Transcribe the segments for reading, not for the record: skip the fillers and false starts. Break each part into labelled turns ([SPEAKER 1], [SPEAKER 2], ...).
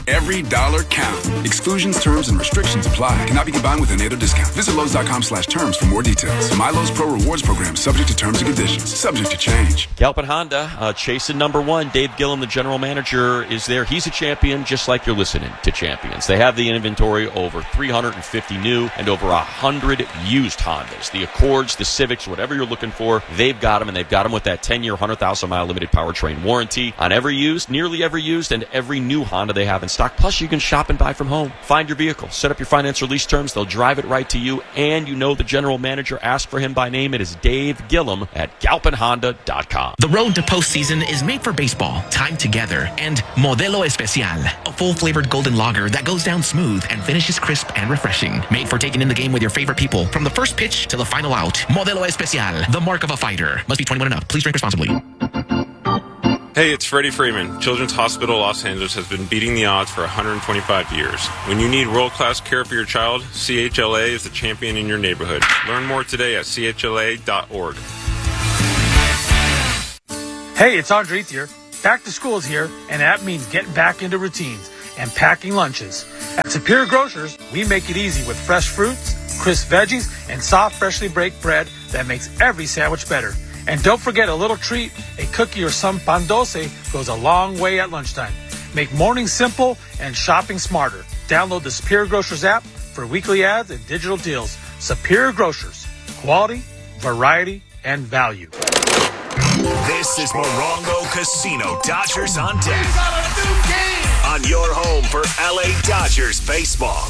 [SPEAKER 1] every dollar count. Exclusions, terms, and restrictions apply. Cannot be combined with a NATO discount. Visit Lowe's.com/terms for more details. My Lowe's Pro Rewards program subject to terms and conditions. Subject to change.
[SPEAKER 2] Galpin Honda, chasing number one. Dave Gillum, the general manager, is there. He's a champion, just like you're listening to champions. They have the inventory over 350 new and over 100 used Hondas. The Accords, the Civics, whatever you're looking for, they've got them, and they've got them with that 10-year, 100,000-mile limited powertrain warranty on every used, nearly every used, and every new Honda they have in stock. Plus, you can shop and buy from home. Find your vehicle, set up your finance or lease terms. They'll drive it right to you, and you know the general manager. Ask for him by name. It is Dave Gillum at GalpinHonda.com.
[SPEAKER 3] The road to postseason is made for baseball, time together, and Modelo Especial, a full-flavored golden lager that goes down smooth and finishes crisp and refreshing. Made for taking in the game with your favorite people from the first pitch to the final out. Modelo Especial, the mark of a fighter. Must be 21 and up. Please drink responsibly.
[SPEAKER 4] Hey, it's Freddie Freeman. Children's Hospital Los Angeles has been beating the odds for 125 years. When you need world-class care for your child, CHLA is the champion in your neighborhood. Learn more today at chla.org.
[SPEAKER 5] Hey, it's Andre here. Back to school is here, and that means getting back into routines and packing lunches. At Superior Grocers, we make it easy with fresh fruits, crisp veggies, and soft, freshly baked bread that makes every sandwich better. And don't forget a little treat, a cookie or some pan dulce goes a long way at lunchtime. Make mornings simple and shopping smarter. Download the Superior Grocers app for weekly ads and digital deals. Superior Grocers. Quality, variety, and value.
[SPEAKER 6] This is Morongo Casino Dodgers on deck. On your home for LA Dodgers baseball.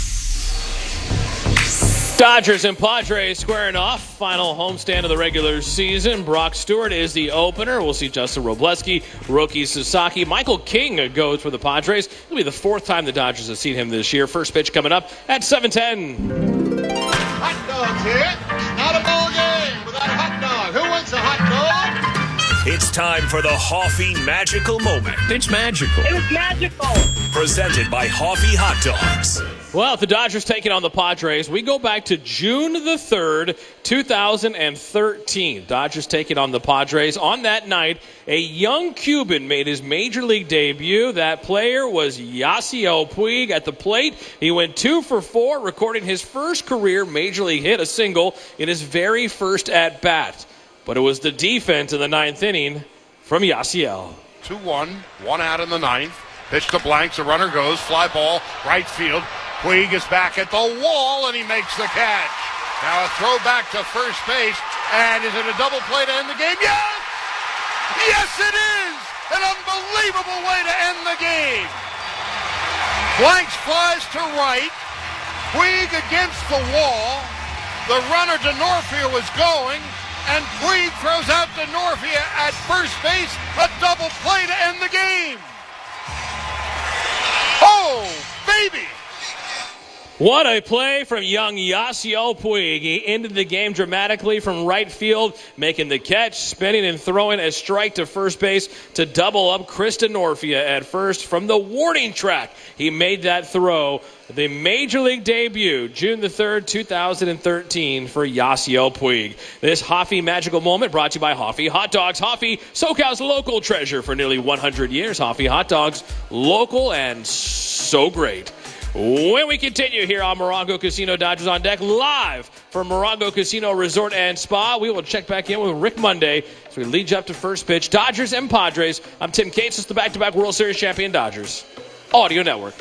[SPEAKER 7] Dodgers and Padres squaring off. Final homestand of the regular season. Brock Stewart is the opener. We'll see Justin Robleski, Roki Sasaki. Michael King goes for the Padres. It'll be the fourth time the Dodgers have seen him this year. First pitch coming up at 7:10.
[SPEAKER 8] Hot dogs here. Not a ball game without a hot dog. Who wants a hot dog?
[SPEAKER 6] It's time for the Hoffy Magical Moment.
[SPEAKER 3] It's magical.
[SPEAKER 8] It was magical.
[SPEAKER 6] Presented by Hoffy Hot Dogs.
[SPEAKER 7] Well, if the Dodgers taking on the Padres, we go back to June the 3rd, 2013. Dodgers taking on the Padres. On that night, a young Cuban made his major league debut. That player was Yasiel Puig at the plate. He went 2 for 4, recording his first career major league hit, a single, in his very first at-bat. But it was the defense in the 9th inning from Yasiel.
[SPEAKER 9] 2-1, one out in the 9th. Pitch to blanks, the runner goes, fly ball, right field. Puig is back at the wall, and he makes the catch. Now a throw back to first base, and is it a double play to end the game? Yes! Yes, it is! An unbelievable way to end the game. Blanks flies to right. Puig against the wall. The runner DeNorfia was going, and Puig throws out DeNorfia at first base. A double play to end the game. Oh, baby!
[SPEAKER 7] What a play from young Yasiel Puig. He ended the game dramatically from right field, making the catch, spinning and throwing a strike to first base to double up Chris DeNorfia at first from the warning track. He made that throw. The Major League debut, June the 3rd, 2013 for Yasiel Puig. This Hoffy magical moment brought to you by Hoffy Hot Dogs. Hoffy, SoCal's local treasure for nearly 100 years. Hoffy Hot Dogs, local and so great. When we continue here on Morongo Casino Dodgers on Deck, live from Morongo Casino Resort and Spa, we will check back in with Rick Monday as we lead you up to first pitch. Dodgers and Padres. I'm Tim Cates. It's the back-to-back World Series champion Dodgers Audio Network.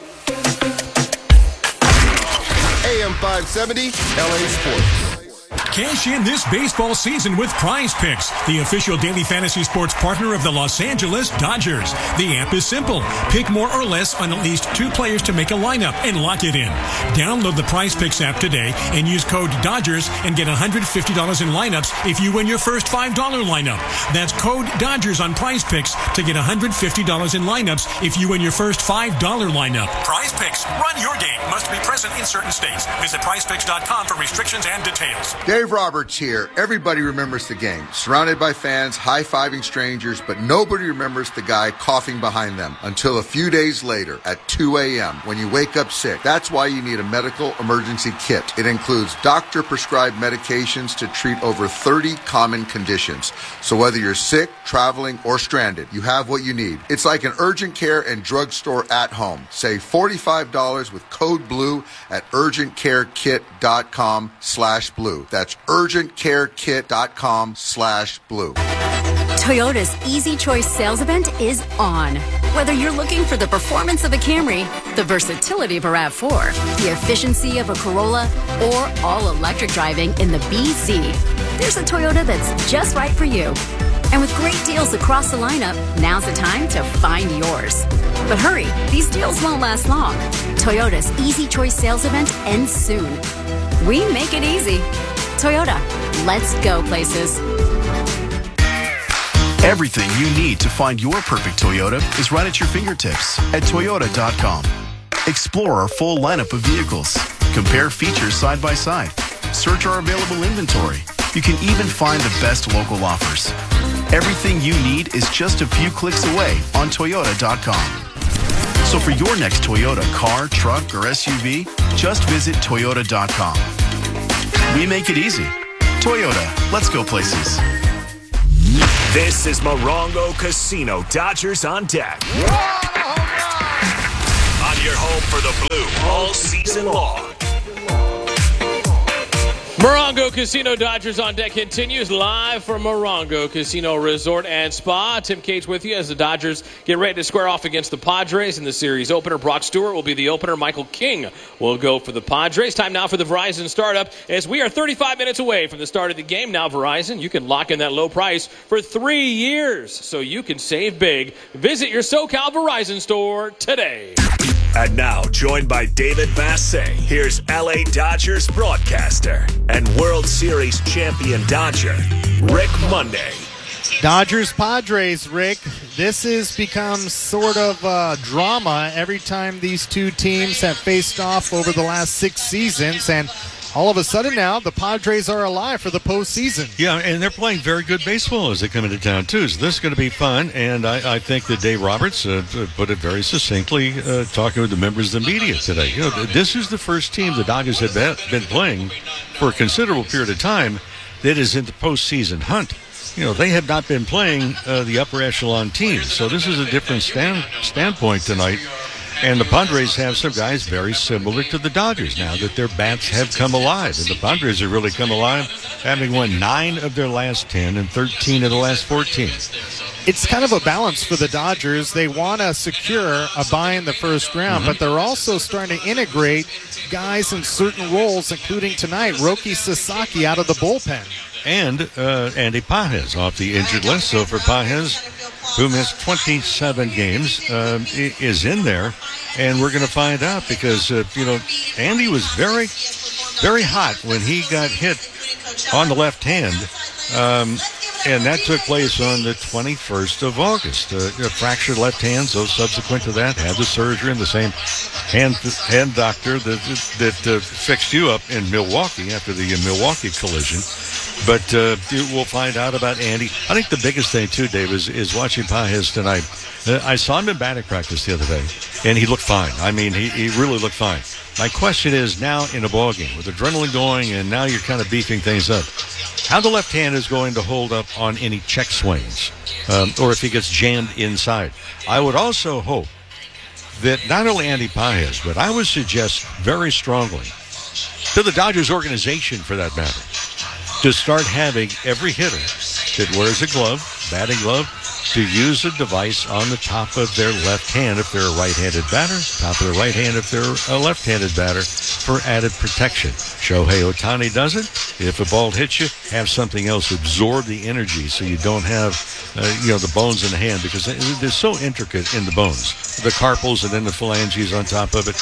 [SPEAKER 10] AM 570, LA Sports.
[SPEAKER 11] Cash in this baseball season with Prize Picks, the official daily fantasy sports partner of the Los Angeles Dodgers. The app is simple. Pick more or less on at least 2 players to make a lineup and lock it in. Download the Prize Picks app today and use code Dodgers and get $150 in lineups if you win your first $5 lineup. That's code Dodgers on Prize Picks to get $150 in lineups if you win your first $5 lineup. Prize Picks. Run your game. Must be present in certain states. Visit PrizePicks.com for restrictions and details.
[SPEAKER 12] Dave Roberts here. Everybody remembers the game. Surrounded by fans, high-fiving strangers, but nobody remembers the guy coughing behind them until a few days later at 2 a.m. when you wake up sick. That's why you need a medical emergency kit. It includes doctor-prescribed medications to treat over 30 common conditions. So whether you're sick, traveling, or stranded, you have what you need. It's like an urgent care and drugstore at home. Save $45 with code BLUE at urgentcarekit.com/blue. That's urgentcarekit.com/blue.
[SPEAKER 13] Toyota's Easy Choice sales event is on. Whether you're looking for the performance of a Camry, the versatility of a RAV4, the efficiency of a Corolla, or all-electric driving in the BZ, there's a Toyota that's just right for you. And with great deals across the lineup, now's the time to find yours. But hurry, these deals won't last long. Toyota's Easy Choice sales event ends soon. We make it easy. Toyota, let's go places.
[SPEAKER 14] Everything you need to find your perfect Toyota is right at your fingertips at Toyota.com. Explore our full lineup of vehicles. Compare features side by side. Search our available inventory. You can even find the best local offers. Everything you need is just a few clicks away on Toyota.com. So for your next Toyota car, truck, or SUV, just visit Toyota.com. We make it easy. Toyota, let's go places.
[SPEAKER 6] This is Morongo Casino. Dodgers on deck. On your home for the Blue all season long.
[SPEAKER 7] Morongo Casino Dodgers on deck continues live from Morongo Casino Resort and Spa. Tim Cates with you as the Dodgers get ready to square off against the Padres in the series opener. Brock Stewart will be the opener. Michael King will go for the Padres. Time now for the Verizon startup as we are 35 minutes away from the start of the game. Now Verizon, you can lock in that low price for 3 years so you can save big. Visit your SoCal Verizon store today.
[SPEAKER 6] And now, joined by David Vassay, here's LA Dodgers broadcaster and World Series champion Dodger, Rick Monday.
[SPEAKER 15] Dodgers-Padres, Rick. This has become sort of drama every time these two teams have faced off over the last 6 seasons, and all of a sudden now, the Padres are alive for the postseason.
[SPEAKER 16] Yeah, and they're playing very good baseball as they come into town, too. So this is going to be fun, and I think that Dave Roberts put it very succinctly talking with the members of the media today. You know, this is the first team the Dodgers have been playing for a considerable period of time that is in the postseason hunt. You know, they have not been playing the upper echelon teams, so this is a different standpoint tonight. And the Padres have some guys very similar to the Dodgers now that their bats have come alive. And the Padres have really come alive, having won 9 of their last 10 and 13 of the last 14.
[SPEAKER 15] It's kind of a balance for the Dodgers. They want to secure a bye in the first round, but they're also starting to integrate guys in certain roles, including tonight, Roki Sasaki out of the bullpen.
[SPEAKER 16] And Andy Pages off the injured list. So for Pages, who missed 27 games, is in there. And we're going to find out because, Andy was very, very hot when he got hit on the left hand. And that took place on the 21st of August. A fractured left hand, so subsequent to that, had the surgery, and the same hand doctor that fixed you up in Milwaukee after the Milwaukee collision. But we'll find out about Andy. I think the biggest thing, too, Dave, is watching Pages tonight. I saw him in batting practice the other day, and he looked fine. I mean, he really looked fine. My question is now in a ballgame with adrenaline going, and now you're kind of beefing things up, how the left hand is going to hold up on any check swings, or if he gets jammed inside. I would also hope that not only Andy Pages, but I would suggest very strongly to the Dodgers organization, for that matter, to start having every hitter that wears a glove, batting glove, to use a device on the top of their left hand if they're a right-handed batter, top of their right hand if they're a left-handed batter, for added protection. Shohei Ohtani does it. If a ball hits you, have something else absorb the energy so you don't have, the bones in the hand, because they're so intricate in the bones. The carpals and then the phalanges on top of it.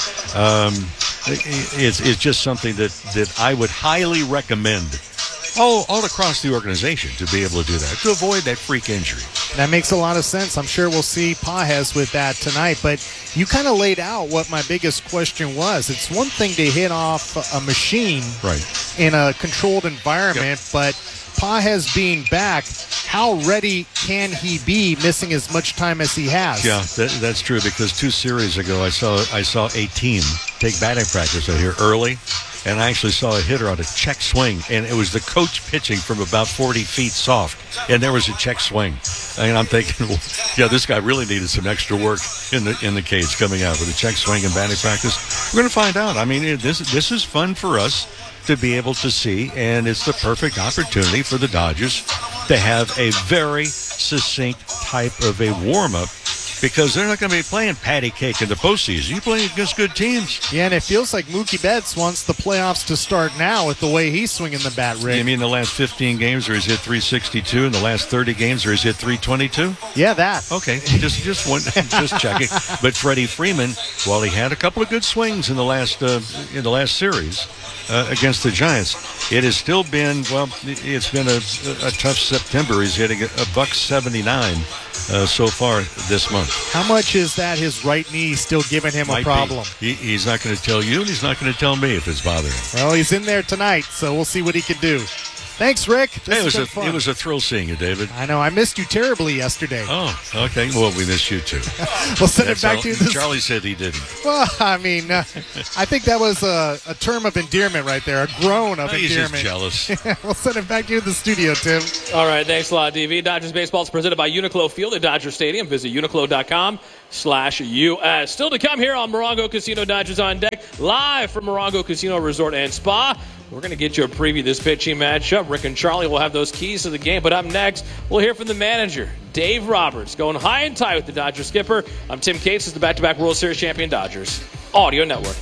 [SPEAKER 16] It's just something that I would highly recommend all across the organization to be able to do that, to avoid that freak injury.
[SPEAKER 15] That makes a lot of sense. I'm sure we'll see Pages with that tonight. But you kind of laid out what my biggest question was. It's one thing to hit off a machine in a controlled environment, but Pages being back, how ready can he be missing as much time as he has?
[SPEAKER 16] Yeah, that's true, because 2 series ago I saw a team take batting practice out here early, and I actually saw a hitter on a check swing, and it was the coach pitching from about 40 feet soft, and there was a check swing. And I'm thinking, well, yeah, this guy really needed some extra work in the cage coming out with a check swing and batting practice. We're going to find out. I mean, this is fun for us to be able to see, and it's the perfect opportunity for the Dodgers to have a very succinct type of a warm-up, because they're not going to be playing patty cake in the postseason. You're playing against good teams.
[SPEAKER 15] Yeah, and it feels like Mookie Betts wants the playoffs to start now with the way he's swinging the bat, Rick.
[SPEAKER 16] You mean the last 15 games where he's hit 362 and the last 30 games where he's hit 322?
[SPEAKER 15] Yeah, that.
[SPEAKER 16] Okay, just checking. But Freddie Freeman, while he had a couple of good swings in the last series against the Giants, it has still been, it's been a tough September. He's hitting a $179 so far this month.
[SPEAKER 15] How much is that his right knee still giving him a problem?
[SPEAKER 16] He's not going to tell you, and he's not going to tell me if it's bothering him.
[SPEAKER 15] Well, he's in there tonight, so we'll see what he can do. Thanks, Rick.
[SPEAKER 16] It was a thrill seeing you, David.
[SPEAKER 15] I know. I missed you terribly yesterday.
[SPEAKER 16] Oh, okay. Well, we missed you, too.
[SPEAKER 15] We'll send it back to you.
[SPEAKER 16] Charlie said he didn't.
[SPEAKER 15] Well, I mean, I think that was a term of endearment right there, a groan of endearment.
[SPEAKER 16] He's just jealous.
[SPEAKER 15] We'll send it back to you in the studio, Tim.
[SPEAKER 7] All right. Thanks a lot, DV. Dodgers Baseball is presented by Uniqlo Field at Dodger Stadium. Visit uniqlo.com/US. Still to come here on Morongo Casino Dodgers on Deck, live from Morongo Casino Resort and Spa. We're going to get you a preview of this pitching matchup. Rick and Charlie will have those keys to the game. But up next, we'll hear from the manager, Dave Roberts, going high and tight with the Dodgers skipper. I'm Tim Cates. This is the back-to-back World Series champion Dodgers Audio Network.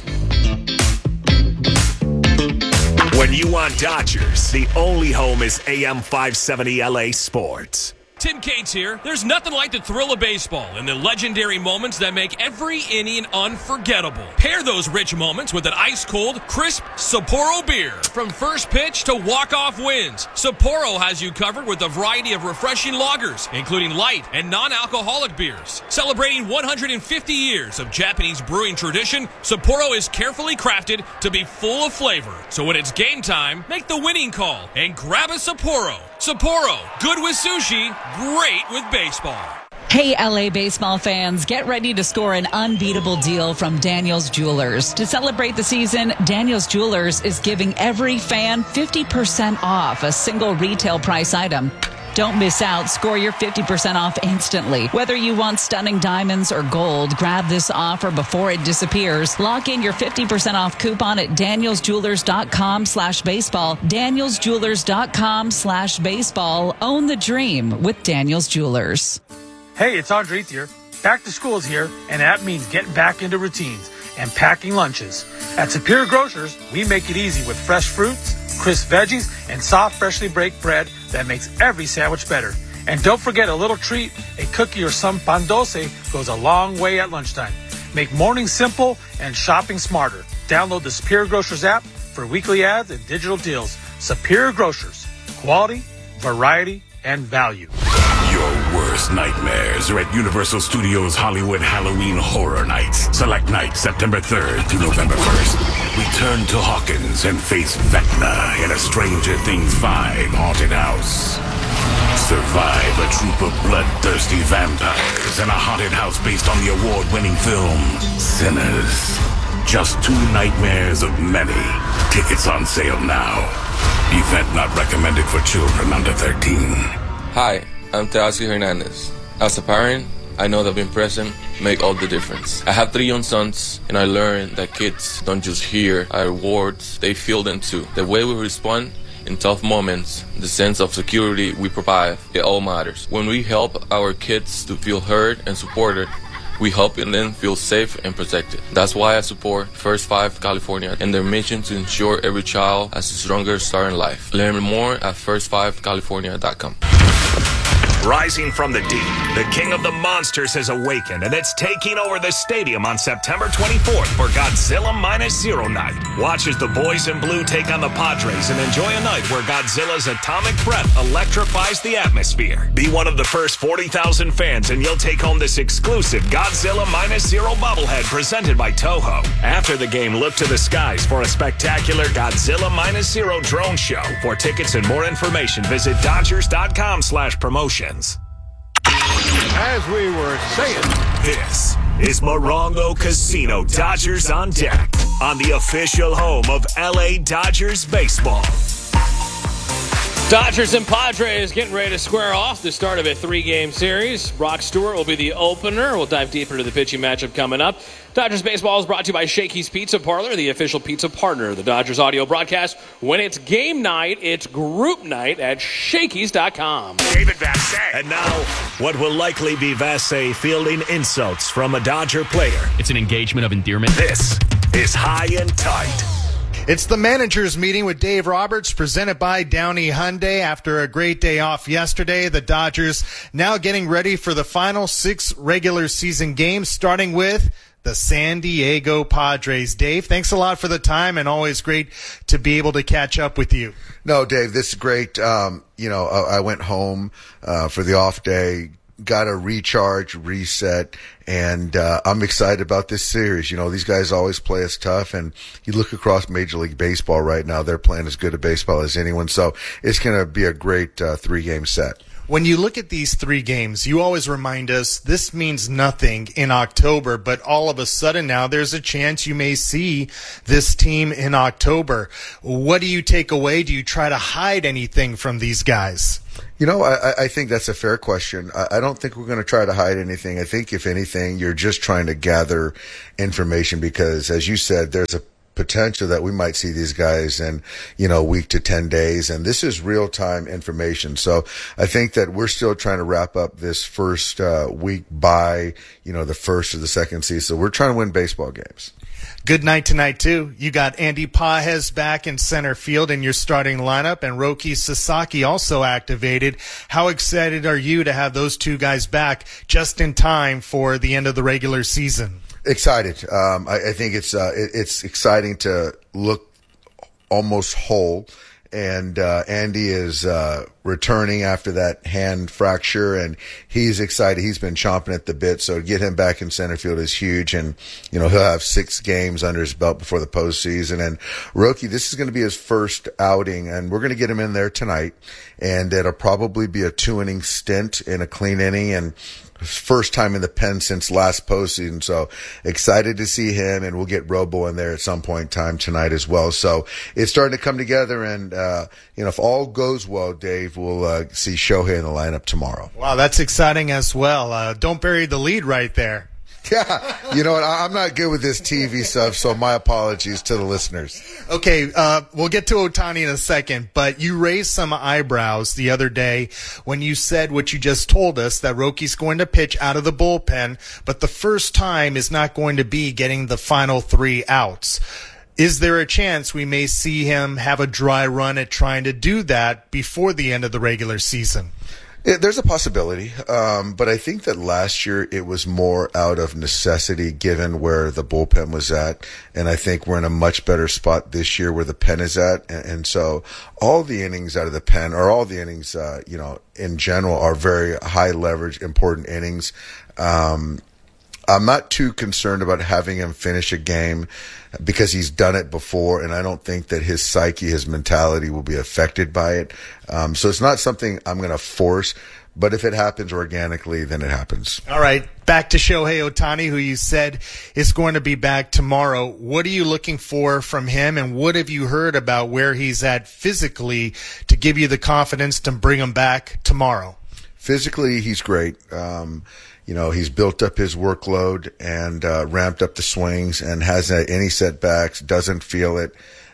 [SPEAKER 6] When you want Dodgers, the only home is AM 570 LA Sports.
[SPEAKER 17] Tim Cates here. There's nothing like the thrill of baseball and the legendary moments that make every inning unforgettable. Pair those rich moments with an ice-cold, crisp Sapporo beer. From first pitch to walk-off wins, Sapporo has you covered with a variety of refreshing lagers, including light and non-alcoholic beers. Celebrating 150 years of Japanese brewing tradition, Sapporo is carefully crafted to be full of flavor. So when it's game time, make the winning call and grab a Sapporo. Sapporo, good with sushi, great with baseball.
[SPEAKER 18] Hey, LA baseball fans, get ready to score an unbeatable deal from Daniels Jewelers. To celebrate the season, Daniels Jewelers is giving every fan 50% off a single retail price item. Don't miss out. Score your 50% off instantly. Whether you want stunning diamonds or gold, grab this offer before it disappears. Lock in your 50% off coupon at danielsjewelers.com/baseball. danielsjewelers.com/baseball. Own the dream with Daniels Jewelers.
[SPEAKER 5] Hey, it's Andre here. Back to school is here, and that means getting back into routines and packing lunches. At Superior Grocers, we make it easy with fresh fruits, crisp veggies, and soft, freshly baked bread that makes every sandwich better. And don't forget a little treat, a cookie or some pan dulce goes a long way at lunchtime. Make mornings simple and shopping smarter. Download the Superior Grocers app for weekly ads and digital deals. Superior Grocers. Quality, variety, and value.
[SPEAKER 19] Your worst nightmares are at Universal Studios Hollywood Halloween Horror Nights. Select night, September 3rd to November 1st. Return to Hawkins and face Vecna in a Stranger Things 5 haunted house. Survive a troop of bloodthirsty vampires in a haunted house based on the award-winning film Sinners. Just 2 nightmares of many. Tickets on sale now. Event not recommended for children under 13.
[SPEAKER 20] Hi, I'm Teoscar Hernandez. As a parent, I know that being present makes all the difference. I have 3 young sons, and I learned that kids don't just hear our words, they feel them too. The way we respond in tough moments, the sense of security we provide, it all matters. When we help our kids to feel heard and supported, we help them feel safe and protected. That's why I support First 5 California and their mission to ensure every child has a stronger start in life. Learn more at first5california.com.
[SPEAKER 6] Rising from the deep, the King of the Monsters has awakened, and it's taking over the stadium on September 24th for Godzilla -0 night. Watch as the boys in blue take on the Padres and enjoy a night where Godzilla's atomic breath electrifies the atmosphere. Be one of the first 40,000 fans, and you'll take home this exclusive Godzilla -0 bobblehead presented by Toho. After the game, look to the skies for a spectacular Godzilla -0 drone show. For tickets and more information, visit Dodgers.com/promotions.
[SPEAKER 9] As we were saying,
[SPEAKER 6] this is Morongo Casino Dodgers on Deck on the official home of LA Dodgers baseball.
[SPEAKER 7] Dodgers and Padres getting ready to square off the start of a 3-game series. Brock Stewart will be the opener. We'll dive deeper into the pitching matchup coming up. Dodgers baseball is brought to you by Shakey's Pizza Parlor, the official pizza partner of the Dodgers audio broadcast. When it's game night, it's group night at Shakey's.com.
[SPEAKER 6] David Vassegh. And now, what will likely be Vassegh fielding insults from a Dodger player.
[SPEAKER 3] It's an engagement of endearment.
[SPEAKER 6] This is High and Tight.
[SPEAKER 15] It's the managers meeting with Dave Roberts, presented by Downey Hyundai. After a great day off yesterday, the Dodgers now getting ready for the final 6 regular season games, starting with the San Diego Padres. Dave, thanks a lot for the time, and always great to be able to catch up with you.
[SPEAKER 12] No, Dave, this is great. I went home for the off day, got a recharge, reset, and I'm excited about this series. You know, these guys always play us tough, and you look across Major League Baseball right now, they're playing as good a baseball as anyone, so it's going to be a great 3-game set.
[SPEAKER 15] When you look at these 3 games, you always remind us this means nothing in October, but all of a sudden now there's a chance you may see this team in October. What do you take away? Do you try to hide anything from these guys?
[SPEAKER 12] You know, I think that's a fair question. I don't think we're going to try to hide anything. I think, if anything, you're just trying to gather information because, as you said, there's a potential that we might see these guys in, week to 10 days. And this is real-time information. So I think that we're still trying to wrap up this first week by, the first or the second season. So we're trying to win baseball games.
[SPEAKER 15] Good night tonight, too. You got Andy Pages back in center field in your starting lineup, and Roki Sasaki also activated. How excited are you to have those 2 guys back just in time for the end of the regular season?
[SPEAKER 12] Excited. I think it's exciting to look almost whole. And Andy is returning after that hand fracture, and he's excited. He's been chomping at the bit, so to get him back in center field is huge. And, he'll have 6 games under his belt before the postseason. And Roki, this is going to be his first outing, and we're going to get him in there tonight. And it'll probably be a 2-inning stint in a clean inning, and first time in the pen since last postseason. So excited to see him, and we'll get Robo in there at some point in time tonight as well. So it's starting to come together, and if all goes well, Dave, we'll see Shohei in the lineup tomorrow.
[SPEAKER 15] Wow, that's exciting as well. Don't bury the lead right there.
[SPEAKER 12] Yeah, you know what? I'm not good with this TV stuff, so my apologies to the listeners.
[SPEAKER 15] Okay, we'll get to Ohtani in a second, but you raised some eyebrows the other day when you said what you just told us, that Roki's going to pitch out of the bullpen, but the first time is not going to be getting the final 3 outs. Is there a chance we may see him have a dry run at trying to do that before the end of the regular season?
[SPEAKER 12] There's a possibility, but I think that last year it was more out of necessity given where the bullpen was at, and I think we're in a much better spot this year where the pen is at, and so all the innings out of the pen, or all the innings, in general, are very high leverage, important innings. I'm not too concerned about having him finish a game because he's done it before, and I don't think that his psyche, his mentality will be affected by it. So it's not something I'm going to force, but if it happens organically, then it happens.
[SPEAKER 15] All right, back to Shohei Ohtani, who you said is going to be back tomorrow. What are you looking for from him, and what have you heard about where he's at physically to give you the confidence to bring him back tomorrow?
[SPEAKER 12] Physically, he's great. He's built up his workload and ramped up the swings and hasn't had any setbacks, doesn't feel it.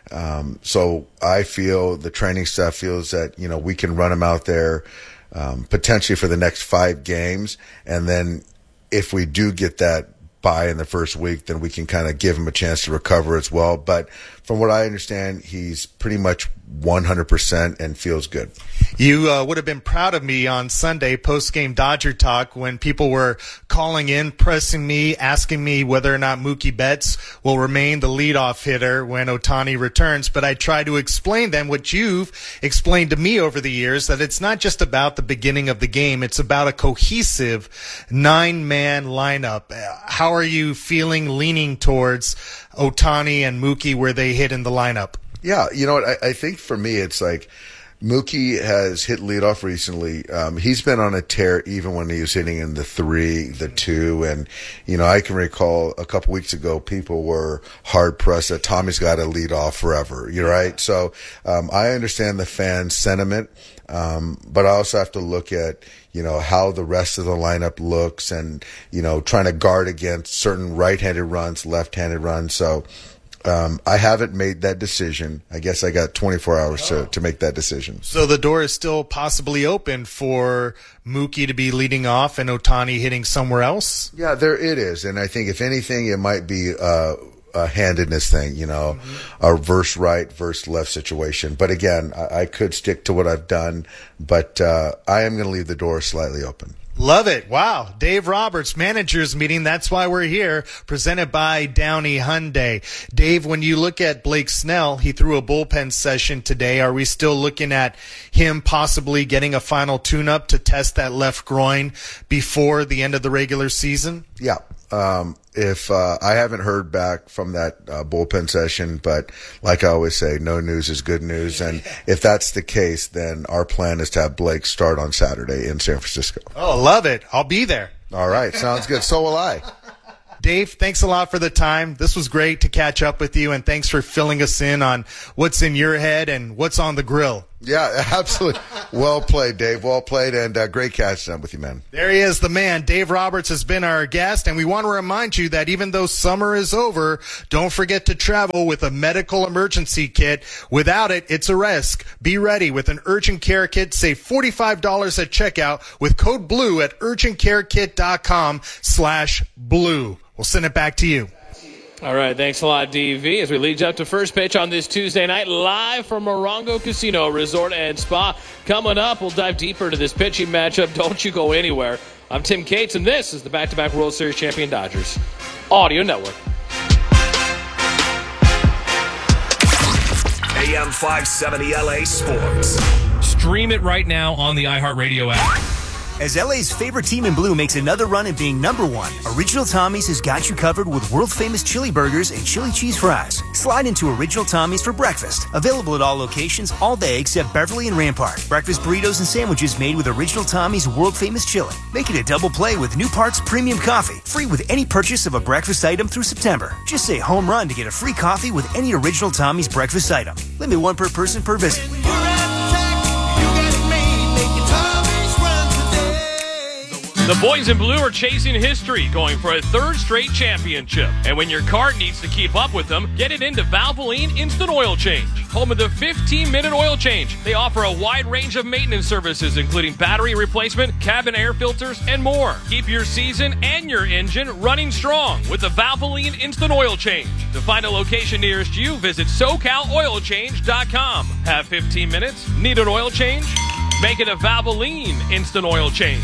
[SPEAKER 12] So I feel the training staff feels that, we can run him out there potentially for the next 5 games. And then if we do get that
[SPEAKER 21] bye in the first week, then we can kind of give him a chance to recover as well. But from what I understand, he's pretty much 100% and feels good.
[SPEAKER 15] You would have been proud of me on Sunday post-game Dodger Talk when people were calling in, pressing me, asking me whether or not Mookie Betts will remain the leadoff hitter when Ohtani returns. But I tried to explain them what you've explained to me over the years, that it's not just about the beginning of the game. It's about a cohesive 9-man lineup. How are you feeling, leaning towards Ohtani and Mookie where they hit in the lineup?
[SPEAKER 21] Yeah, you know what? I think for me, it's like Mookie has hit leadoff recently. He's been on a tear even when he was hitting in the 3, the 2. And, you know, I can recall a couple weeks ago, people were hard pressed that Tommy's got to lead off forever. You're right. So, I understand the fan sentiment. But I also have to look at, you know, how the rest of the lineup looks and, you know, trying to guard against certain right-handed runs, left-handed runs. So, I haven't made that decision. I guess I got 24 hours to make that decision.
[SPEAKER 15] So the door is still possibly open for Mookie to be leading off and Ohtani hitting somewhere else?
[SPEAKER 21] Yeah, it is. And I think if anything, it might be a handedness thing, you know, a verse right, verse left situation. But again, I could stick to what I've done, but I am going to leave the door slightly open.
[SPEAKER 15] Love it. Wow. Dave Roberts, managers meeting. That's why we're here. Presented by Downey Hyundai. Dave, when you look at Blake Snell, he threw a bullpen session today. Are we still looking at him possibly getting a final tune-up to test that left groin before the end of the regular season?
[SPEAKER 21] Yeah. If I haven't heard back from that bullpen session, but like I always say, no news is good news. And if that's the case, then our plan is to have Blake start on Saturday in San Francisco.
[SPEAKER 15] Oh, love it. I'll be there.
[SPEAKER 21] All right. Sounds good. So will I.
[SPEAKER 15] Dave, thanks a lot for the time. This was great to catch up with you, and thanks for filling us in on what's in your head and what's on the grill.
[SPEAKER 21] Yeah, absolutely. Well played, Dave. Well played, and great catching up with you, man.
[SPEAKER 15] There he is, the man. Dave Roberts has been our guest, and we want to remind you that even though summer is over, don't forget to travel with a medical emergency kit. Without it, it's a risk. Be ready with an urgent care kit. Save $45 at checkout with code BLUE at urgentcarekit.com/blue. We'll send it back to you.
[SPEAKER 7] All right, thanks a lot, DV. As we lead you up to first pitch on this Tuesday night, live from Morongo Casino Resort and Spa. Coming up, we'll dive deeper into this pitching matchup. Don't you go anywhere. I'm Tim Cates, and this is the back-to-back World Series champion Dodgers Audio Network.
[SPEAKER 6] AM 570 LA Sports.
[SPEAKER 17] Stream it right now on the iHeartRadio app.
[SPEAKER 22] As LA's favorite team in blue makes another run at being number one, Original Tommy's has got you covered with world-famous chili burgers and chili cheese fries. Slide into Original Tommy's for breakfast. Available at all locations all day except Beverly and Rampart. Breakfast burritos and sandwiches made with Original Tommy's world-famous chili. Make it a double play with New Parts Premium Coffee. Free with any purchase of a breakfast item through September. Just say home run to get a free coffee with any Original Tommy's breakfast item. Limit one per person per visit.
[SPEAKER 17] The boys in blue are chasing history, going for a third straight championship. And when your car needs to keep up with them, get it into Valvoline Instant Oil Change. Home of the 15-minute oil change. They offer a wide range of maintenance services, including battery replacement, cabin air filters, and more. Keep your season and your engine running strong with the Valvoline Instant Oil Change. To find a location nearest you, visit SoCalOilChange.com. Have 15 minutes? Need an oil change? Make it a Valvoline Instant Oil Change.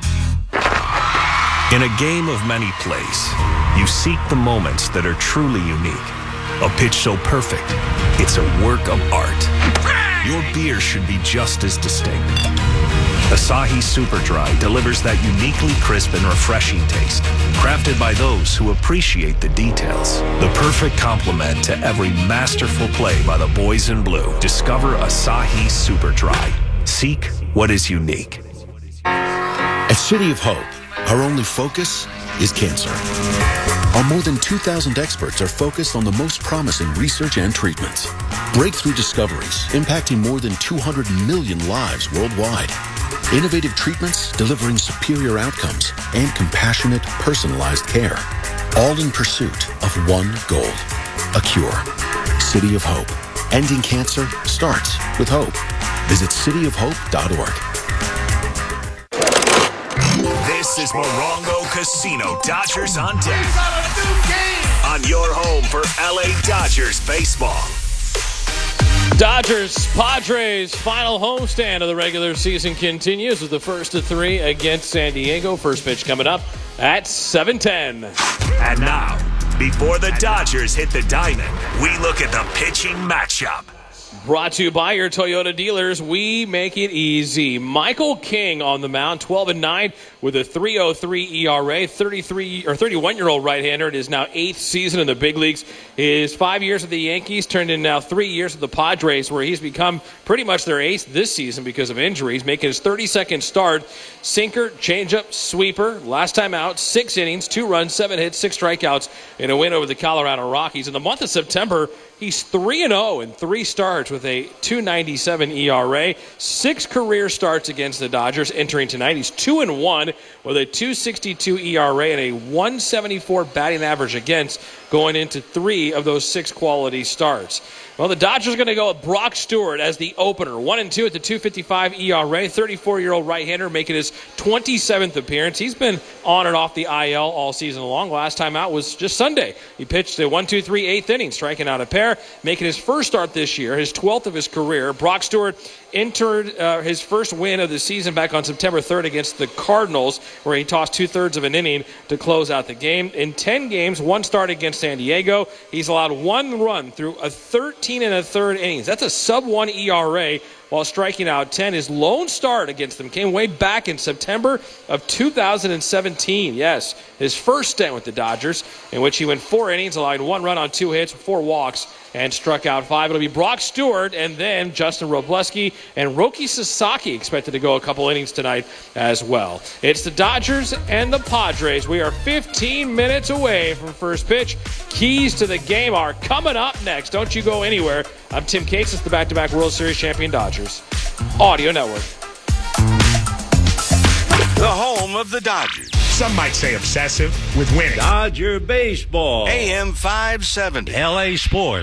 [SPEAKER 6] In a game of many plays, you seek the moments that are truly unique. A pitch so perfect, it's a work of art. Your beer should be just as distinct. Asahi Super Dry delivers that uniquely crisp and refreshing taste, crafted by those who appreciate the details. The perfect complement to every masterful play by the boys in blue. Discover Asahi Super Dry. Seek what is unique.
[SPEAKER 23] At City of Hope, our only focus is cancer. Our more than 2,000 experts are focused on the most promising research and treatments. Breakthrough discoveries impacting more than 200 million lives worldwide. Innovative treatments delivering superior outcomes and compassionate, personalized care. All in pursuit of one goal, a cure. City of Hope. Ending cancer starts with hope. Visit cityofhope.org.
[SPEAKER 6] This is Morongo Casino Dodgers on deck. On your home for LA Dodgers baseball.
[SPEAKER 7] Dodgers Padres final homestand of the regular season continues with the first of three against San Diego. First pitch coming up at 7:10.
[SPEAKER 6] And now, before the Dodgers hit the diamond, we look at the pitching matchup.
[SPEAKER 7] Brought to you by your Toyota dealers. We make it easy. Michael King on the mound, 12-9 with a 3.03 ERA. 31-year-old right-hander. It is now 8th season in the big leagues. His 5 years with the Yankees turned in now 3 years with the Padres, where he's become pretty much their ace this season because of injuries. Making his 32nd start. Sinker, changeup, sweeper. Last time out, 6 innings, 2 runs, 7 hits, 6 strikeouts in a win over the Colorado Rockies. In the month of September, he's 3-0 in 3 starts with a 2.97 ERA. 6 career starts against the Dodgers entering tonight. He's 2-1 with a 2.62 ERA and a 174 batting average against going into 3 of those 6 quality starts. Well, the Dodgers are going to go with Brock Stewart as the opener. 1-2 at the 2.55 ERA. 34-year-old right-hander making his 27th appearance. He's been on and off the IL all season long. Last time out was just Sunday. He pitched a 1-2-3 8th inning, striking out a pair, making his first start this year, his 12th of his career. Brock Stewart entered his first win of the season back on September 3rd against the Cardinals, where he tossed 2/3 of an inning to close out the game. In 10 games, 1 start against San Diego. He's allowed 1 run through a 13 1/3 innings. That's a sub-1 ERA while striking out 10. His lone start against them came way back in September of 2017. Yes, his first stint with the Dodgers, in which he went 4 innings, allowed 1 run on 2 hits, 4 walks, and struck out 5. It'll be Brock Stewart and then Justin Robleski and Roki Sasaki expected to go a couple innings tonight as well. It's the Dodgers and the Padres. We are 15 minutes away from first pitch. Keys to the game are coming up next. Don't you go anywhere. I'm Tim Cates. It's the back-to-back World Series champion Dodgers Audio Network.
[SPEAKER 6] The home of the Dodgers. Some might say obsessive with winning.
[SPEAKER 1] Dodger baseball.
[SPEAKER 6] AM 570.
[SPEAKER 1] LA Sports.